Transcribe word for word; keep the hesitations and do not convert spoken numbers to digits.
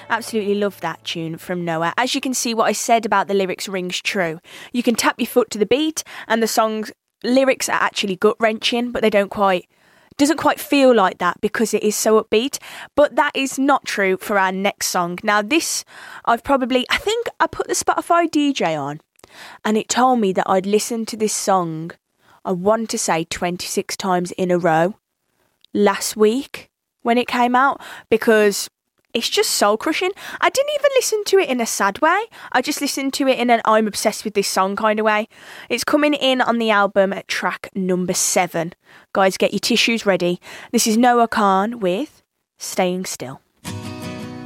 Absolutely love that tune from Noah. As you can see, what I said about the lyrics rings true. You can tap your foot to the beat and the song's lyrics are actually gut-wrenching, but they don't quite, doesn't quite feel like that because it is so upbeat. But that is not true for our next song. Now this, I've probably, I think I put the Spotify D J on and it told me that I'd listened to this song, I want to say twenty-six times in a row last week when it came out, because it's just soul crushing. I didn't even listen to it in a sad way. I just listened to it in an I'm obsessed with this song kind of way. It's coming in on the album at track number seven. Guys, get your tissues ready. This is Noah Kahan with Staying Still.